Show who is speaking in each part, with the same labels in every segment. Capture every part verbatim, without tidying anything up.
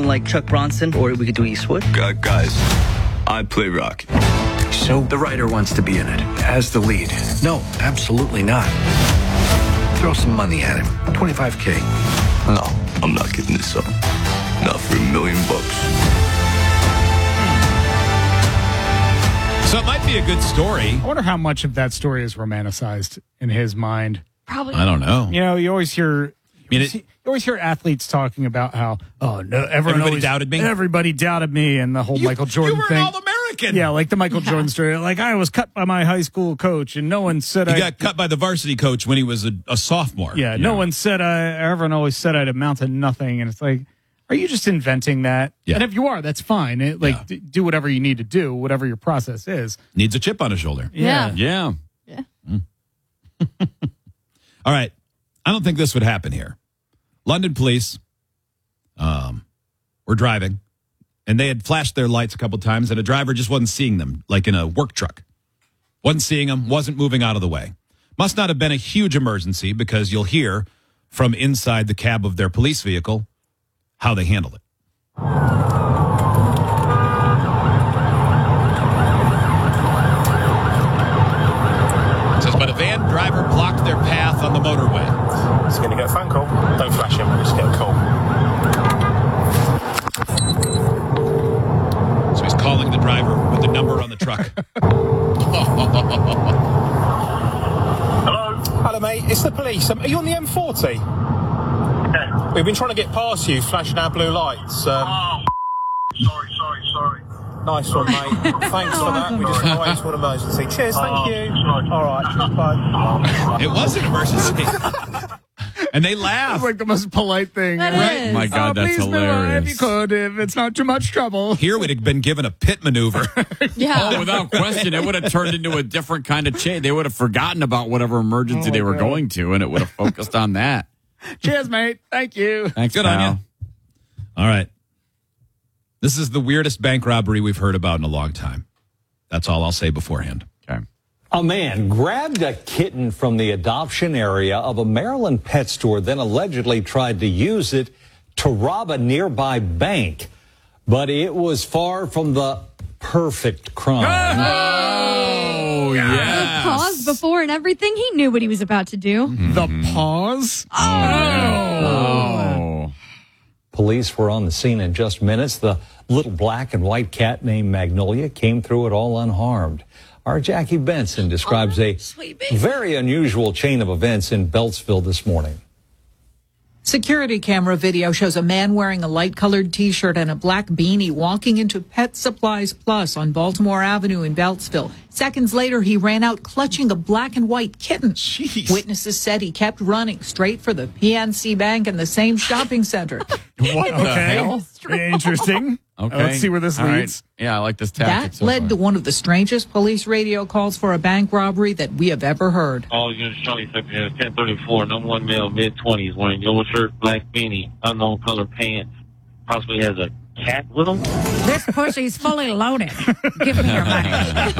Speaker 1: someone like Chuck Bronson, or we could do Eastwood.
Speaker 2: Uh, guys, I play Rocky.
Speaker 3: So the writer wants to be in it as the lead. No, absolutely not. Throw some money at him. twenty-five K.
Speaker 2: No, I'm not giving this up. Not for a million bucks.
Speaker 4: So it might be a good story.
Speaker 5: I wonder how much of that story is romanticized in his mind.
Speaker 6: Probably.
Speaker 4: I don't know.
Speaker 5: You know, you always hear, you
Speaker 4: mean,
Speaker 5: always,
Speaker 4: it-
Speaker 5: you always hear athletes talking about how, oh no, everyone
Speaker 4: Everybody
Speaker 5: always,
Speaker 4: doubted me?
Speaker 5: Everybody doubted me, and the whole
Speaker 4: You-
Speaker 5: Michael Jordan
Speaker 4: you were
Speaker 5: thing.
Speaker 4: an All-American.
Speaker 5: Yeah, like the Michael
Speaker 6: Yeah.
Speaker 5: Jordan story. Like I was cut by my high school coach, and no one said
Speaker 4: He
Speaker 5: I
Speaker 4: got cut by the varsity coach when he was a, a sophomore.
Speaker 5: Yeah, no one said I. Everyone always said I'd amount to nothing, and it's like, are you just inventing that?
Speaker 4: Yeah.
Speaker 5: And if you are, that's fine. It, like,
Speaker 4: Yeah.
Speaker 5: d- do whatever you need to do, whatever your process is.
Speaker 4: Needs a chip on his shoulder.
Speaker 6: Yeah.
Speaker 7: Yeah.
Speaker 6: Yeah.
Speaker 4: All right. I don't think this would happen here. London police um, were driving, and they had flashed their lights a couple times, and a driver just wasn't seeing them, like in a work truck. Wasn't seeing them, wasn't moving out of the way. Must not have been a huge emergency, because you'll hear from inside the cab of their police vehicle how they handled it. It says, but a van driver blocked their path on the motorway.
Speaker 8: He's going to get a phone call. Don't flash him, just get a call.
Speaker 4: So he's calling the driver with the number on the truck.
Speaker 8: Hello? Hello, mate. It's the police. Um, are you on the M forty? Yeah. We've been trying to get past you, flashing our blue lights. Um,
Speaker 9: Oh, sorry, sorry, sorry.
Speaker 8: nice one, mate. Thanks for that. We just arranged for an emergency. Cheers, thank
Speaker 9: Oh,
Speaker 8: you.
Speaker 9: sorry.
Speaker 8: All right, bye.
Speaker 4: It was an emergency. And they
Speaker 5: It's
Speaker 4: laugh.
Speaker 5: like the most polite thing.
Speaker 6: That
Speaker 5: right?
Speaker 6: is.
Speaker 7: My God,
Speaker 5: Oh,
Speaker 7: that's
Speaker 5: please move on if you
Speaker 7: hilarious.
Speaker 5: could, if it's not too much trouble.
Speaker 4: Here would have been given a pit maneuver.
Speaker 6: Yeah.
Speaker 7: Oh, without question, it would have turned into a different kind of chain. They would have forgotten about whatever emergency
Speaker 5: Oh,
Speaker 7: they were
Speaker 5: God.
Speaker 7: going to, and it would have focused on that.
Speaker 5: Cheers, mate. Thank you.
Speaker 7: Thanks,
Speaker 4: Good
Speaker 7: pal.
Speaker 4: on you. All right. This is the weirdest bank robbery we've heard about in a long time. That's all I'll say beforehand.
Speaker 7: Okay.
Speaker 10: A man grabbed a kitten from the adoption area of a Maryland pet store, then allegedly tried to use it to rob a nearby bank. But it was far from the perfect crime.
Speaker 7: Oh, yeah.
Speaker 6: Pause before and everything. He knew what he was about to do.
Speaker 5: The pause.
Speaker 7: Oh.
Speaker 10: Police were on the scene in just minutes. The little black and white cat named Magnolia came through it all unharmed. Our Jackie Benson describes a
Speaker 6: sweet baby.
Speaker 10: very unusual chain of events in Beltsville this morning.
Speaker 11: Security camera video shows a man wearing a light-colored T-shirt and a black beanie walking into Pet Supplies Plus on Baltimore Avenue in Beltsville. Seconds later, he ran out clutching a black and white kitten.
Speaker 4: Jeez.
Speaker 11: Witnesses said he kept running straight for the P N C Bank in the same shopping center.
Speaker 7: What the
Speaker 5: Okay.
Speaker 7: hell?
Speaker 5: Interesting.
Speaker 7: Okay.
Speaker 5: Let's see where this
Speaker 7: All right.
Speaker 5: leads.
Speaker 7: Yeah, I like this tactic.
Speaker 11: That
Speaker 7: so
Speaker 11: led
Speaker 7: far.
Speaker 11: to one of the strangest police radio calls for a bank robbery that we have ever heard.
Speaker 9: All units Charlie Secretary ten thirty-four, number one male, mid twenties, wearing yellow shirt, black beanie, unknown color pants. Possibly has a cat with him.
Speaker 12: This pussy's fully loaded. Give me your money.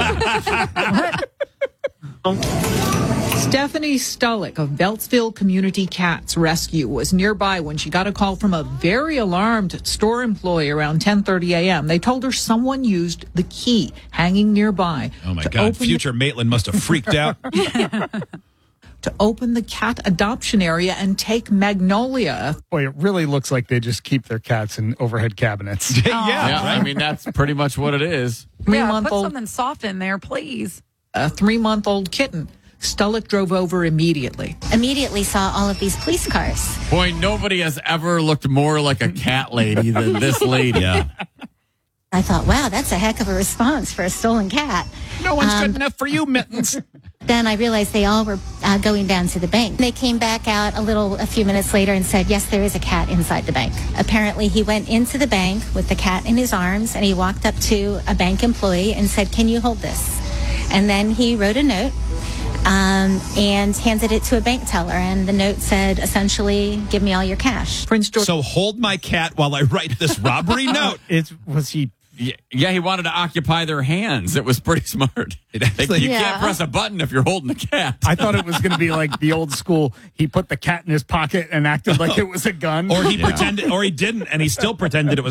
Speaker 11: Stephanie Stullick of Beltsville Community Cats Rescue was nearby when she got a call from a very alarmed store employee around ten thirty a.m. They told her someone used the key hanging nearby.
Speaker 4: Oh, my
Speaker 11: to
Speaker 4: God.
Speaker 11: open
Speaker 4: Future Maitland must have freaked out.
Speaker 11: The, to open the cat adoption area and take Magnolia.
Speaker 5: Boy, it really looks like they just keep their cats in overhead cabinets.
Speaker 4: yeah,
Speaker 7: Yeah,
Speaker 4: right.
Speaker 7: I mean, that's pretty much what it is.
Speaker 12: Yeah,
Speaker 11: Three-month
Speaker 12: put
Speaker 11: old,
Speaker 12: something soft in there, please.
Speaker 11: a three-month-old kitten. Stullick drove over immediately.
Speaker 13: Immediately saw all of these police cars.
Speaker 7: Boy, nobody has ever looked more like a cat lady than this lady.
Speaker 4: Yeah.
Speaker 13: I thought, wow, that's a heck of a response for a stolen cat.
Speaker 5: No one's
Speaker 13: Um,
Speaker 5: good enough for you, Mittens.
Speaker 13: Then I realized they all were uh, going down to the bank. They came back out a little, a few minutes later and said, yes, there is a cat inside the bank. Apparently, he went into the bank with the cat in his arms, and he walked up to a bank employee and said, can you hold this? And then he wrote a note um, and handed it to a bank teller. And the note said, essentially, give me all your cash.
Speaker 11: Prince George.
Speaker 4: So hold my cat while I write this robbery note.
Speaker 5: It's was he?
Speaker 7: Yeah, yeah, he wanted to occupy their hands. It was pretty smart.
Speaker 4: It actually-
Speaker 7: you
Speaker 6: Yeah.
Speaker 7: can't press a button if you're holding the cat.
Speaker 5: I thought it was going to be like the old school. He put the cat in his pocket and acted like it was a gun.
Speaker 4: Or he
Speaker 7: Yeah.
Speaker 4: pretended, or he didn't, and he still pretended it was